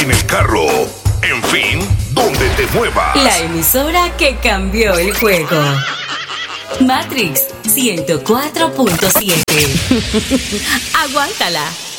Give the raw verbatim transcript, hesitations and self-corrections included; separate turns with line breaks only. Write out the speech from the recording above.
en el carro, en fin, donde te muevas.
La emisora que cambió el juego. Matrix ciento cuatro punto siete. Aguántala.